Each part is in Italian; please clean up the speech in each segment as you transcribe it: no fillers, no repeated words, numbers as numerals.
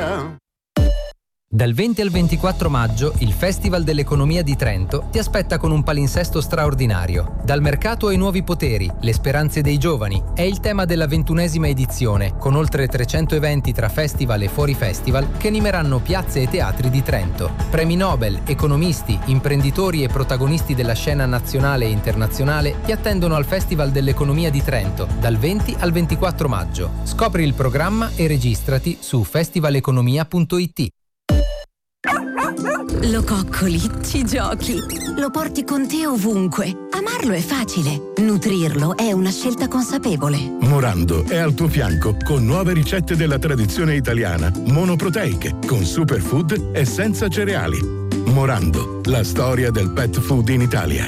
yeah. Dal 20 al 24 maggio il Festival dell'Economia di Trento ti aspetta con un palinsesto straordinario. Dal mercato ai nuovi poteri, le speranze dei giovani è il tema della 21ª edizione, con oltre 300 eventi tra festival e fuori festival che animeranno piazze e teatri di Trento. Premi Nobel, economisti, imprenditori e protagonisti della scena nazionale e internazionale ti attendono al Festival dell'Economia di Trento dal 20 al 24 maggio. Scopri il programma e registrati su festivaleconomia.it. Lo coccoli, ci giochi, lo porti con te ovunque. Amarlo è facile, nutrirlo è una scelta consapevole. Morando è al tuo fianco con nuove ricette della tradizione italiana, monoproteiche, con superfood e senza cereali. Morando, la storia del pet food in Italia.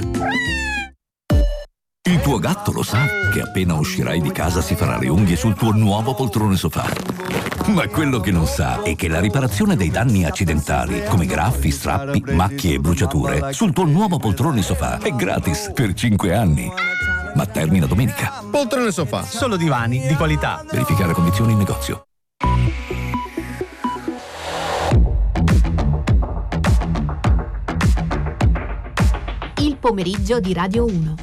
Il tuo gatto lo sa che appena uscirai di casa si farà le unghie sul tuo nuovo poltrone sofà. Ma quello che non sa è che la riparazione dei danni accidentali, come graffi, strappi, macchie e bruciature, sul tuo nuovo poltrone sofà è gratis per 5 anni. Ma termina domenica. Poltrone sofà, solo divani di qualità. Verificare condizioni in negozio. Il pomeriggio di Radio 1.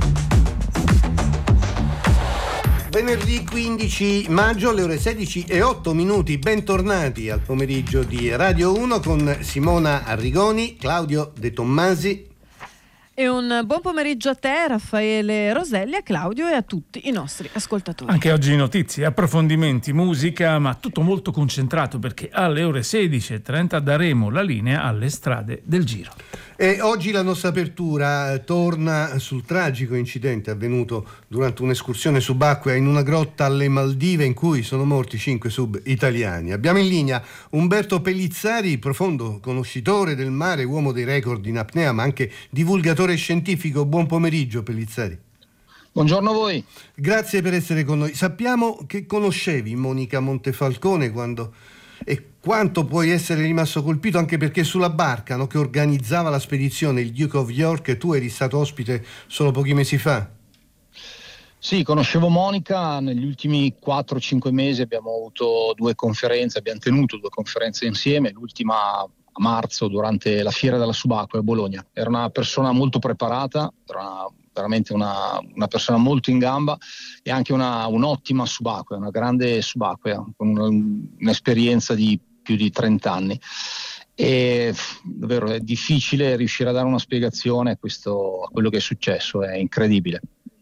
Venerdì 15 maggio alle ore 16:08. Bentornati al pomeriggio di Radio 1 con Simona Arrigoni, Claudio De Tommasi. E un buon pomeriggio a te, Raffaele Roselli, a Claudio e a tutti i nostri ascoltatori. Anche oggi notizie, approfondimenti, musica, ma tutto molto concentrato perché alle ore 16:30 daremo la linea alle strade del Giro. E oggi la nostra apertura torna sul tragico incidente avvenuto durante un'escursione subacquea in una grotta alle Maldive in cui sono morti 5 sub italiani. Abbiamo in linea Umberto Pellizzari, profondo conoscitore del mare, uomo dei record in apnea ma anche divulgatore scientifico. Buon pomeriggio Pellizzari. Buongiorno a voi. Grazie per essere con noi. Sappiamo che conoscevi Monica Montefalcone e quanto puoi essere rimasto colpito, anche perché sulla barca che organizzava la spedizione, il Duke of York, tu eri stato ospite solo pochi mesi fa. Sì, conoscevo Monica, negli ultimi 4-5 mesi abbiamo tenuto due conferenze insieme, l'ultima a marzo durante la fiera della subacquea a Bologna. Era una persona molto preparata, era veramente una persona molto in gamba e anche un'ottima subacquea, una grande subacquea con un'esperienza di più di 30 anni. E davvero è difficile riuscire a dare una spiegazione a quello che è successo, è incredibile.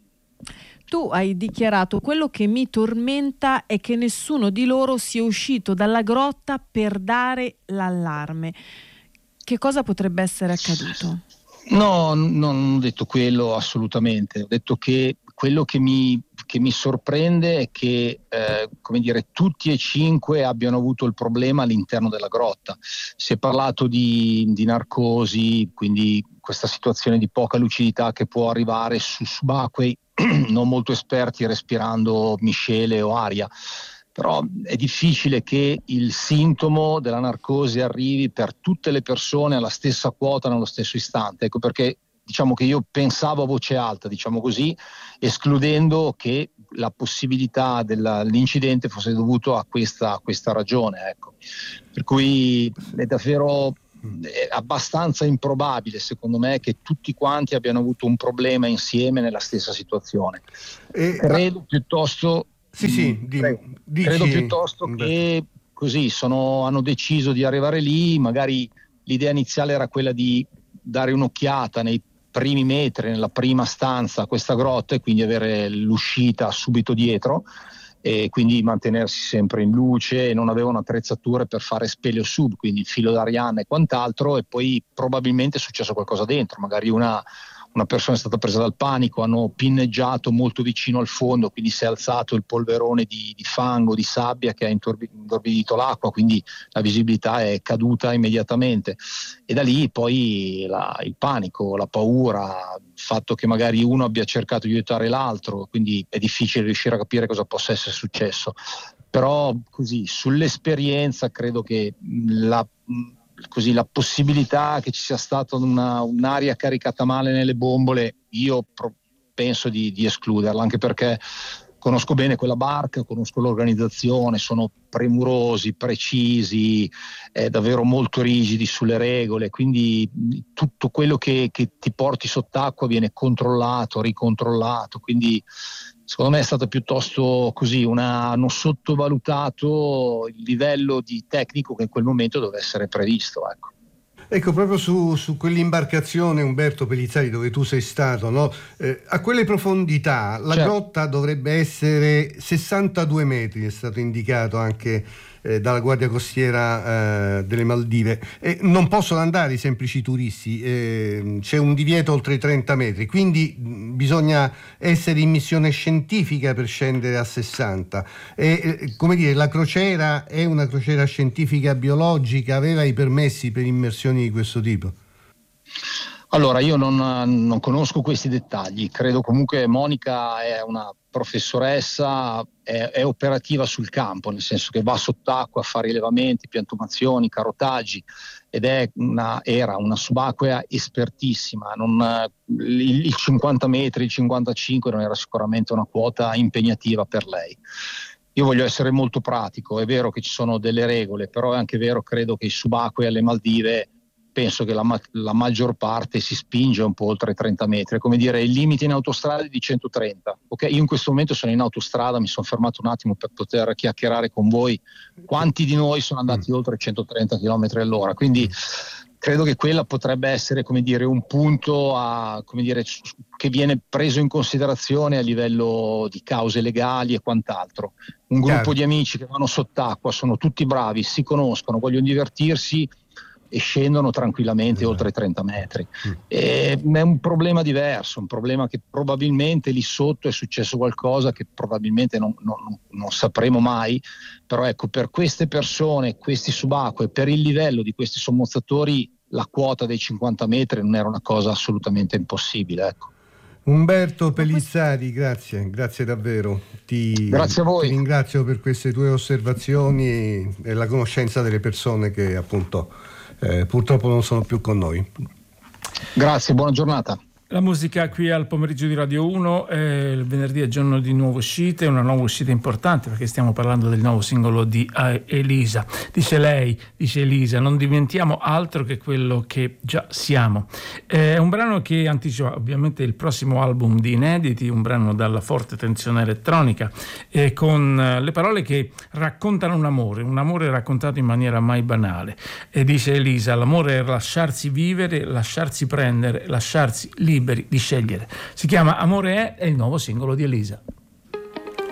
Tu hai dichiarato: quello che mi tormenta è che nessuno di loro sia uscito dalla grotta per dare l'allarme. Che cosa potrebbe essere accaduto? No, non ho detto quello assolutamente. Ho detto che quello che mi sorprende è che tutti e 5 abbiano avuto il problema all'interno della grotta. Si è parlato di narcosi, quindi questa situazione di poca lucidità che può arrivare su subacquei non molto esperti respirando miscele o aria. Però è difficile che il sintomo della narcosi arrivi per tutte le persone alla stessa quota nello stesso istante. Ecco perché diciamo che io pensavo a voce alta, diciamo così, escludendo che la possibilità dell'incidente fosse dovuto a questa ragione. Ecco. Per cui è davvero abbastanza improbabile, secondo me, che tutti quanti abbiano avuto un problema insieme nella stessa situazione. Credo piuttosto... Credo piuttosto che così hanno deciso di arrivare lì, magari l'idea iniziale era quella di dare un'occhiata nei primi metri, nella prima stanza a questa grotta e quindi avere l'uscita subito dietro e quindi mantenersi sempre in luce, e non avevano attrezzature per fare speleo sub, quindi il filo d'Ariane e quant'altro, e poi probabilmente è successo qualcosa dentro, magari una persona è stata presa dal panico, hanno pinneggiato molto vicino al fondo, quindi si è alzato il polverone di fango, di sabbia che ha intorbidito l'acqua, quindi la visibilità è caduta immediatamente. E da lì poi il panico, la paura, il fatto che magari uno abbia cercato di aiutare l'altro, quindi è difficile riuscire a capire cosa possa essere successo. Però così, sull'esperienza credo che la possibilità che ci sia stata un'aria caricata male nelle bombole, io penso di escluderla, anche perché conosco bene quella barca, conosco l'organizzazione, sono premurosi, precisi, davvero molto rigidi sulle regole, quindi tutto quello che ti porti sott'acqua viene controllato, ricontrollato, quindi secondo me è stato piuttosto così, hanno sottovalutato il livello di tecnico che in quel momento doveva essere previsto, ecco. Ecco, proprio su quell'imbarcazione, Umberto Pellizzari, dove tu sei stato, no? A quelle profondità la grotta dovrebbe essere 62 metri, è stato indicato anche dalla Guardia Costiera delle Maldive. Non possono andare i semplici turisti, c'è un divieto oltre i 30 metri, quindi bisogna essere in missione scientifica per scendere a 60. Come dire, la crociera è una crociera scientifica biologica, aveva i permessi per immersioni di questo tipo? Allora, io non conosco questi dettagli, credo comunque Monica è una professoressa, è operativa sul campo, nel senso che va sott'acqua a fare rilevamenti, piantumazioni, carotaggi, ed era una subacquea espertissima. Il 50 metri, il 55 non era sicuramente una quota impegnativa per lei. Io voglio essere molto pratico, è vero che ci sono delle regole, però è anche vero, credo che i subacquei alle Maldive, penso che la maggior parte si spinge un po' oltre i 30 metri, come dire il limite in autostrada è di 130. Ok, io in questo momento sono in autostrada, mi sono fermato un attimo per poter chiacchierare con voi. Quanti di noi sono andati oltre 130 km all'ora? Quindi credo che quella potrebbe essere, come dire, un punto che viene preso in considerazione a livello di cause legali e quant'altro. Un gruppo di amici che vanno sott'acqua, sono tutti bravi, si conoscono, vogliono divertirsi e scendono tranquillamente oltre i 30 metri. È un problema diverso, un problema che probabilmente lì sotto è successo qualcosa che probabilmente non sapremo mai, però ecco, per queste persone, questi subacquei, per il livello di questi sommozzatori, la quota dei 50 metri non era una cosa assolutamente impossibile, ecco. Umberto Pellizzari, grazie davvero. Grazie a voi. Ti ringrazio per queste tue osservazioni e la conoscenza delle persone che appunto purtroppo non sono più con noi. Grazie, buona giornata. La musica qui al pomeriggio di Radio 1, il venerdì è giorno di nuove uscite, una nuova uscita importante perché stiamo parlando del nuovo singolo di Elisa. Dice Elisa, non diventiamo altro che quello che già siamo. È un brano che anticipa ovviamente il prossimo album di inediti, un brano dalla forte tensione elettronica, con le parole che raccontano un amore raccontato in maniera mai banale. E dice Elisa, l'amore è lasciarsi vivere, lasciarsi prendere, lasciarsi liberi di scegliere. Si chiama Amore è il nuovo singolo di Elisa.